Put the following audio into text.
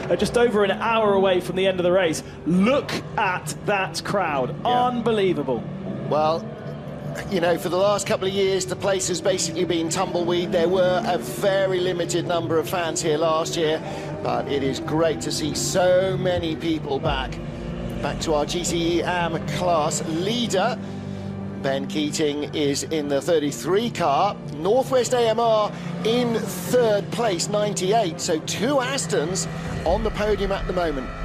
just over an hour away from the end of the race. Look at that crowd. Yeah. Unbelievable. Well, you know, for the last couple of years, the place has basically been tumbleweed. There were a very limited number of fans here last year, but it is great to see so many people back to our GTE AM class leader. Ben Keating is in the 33 car. Northwest AMR in third place, 98. So 2 Astons on the podium at the moment.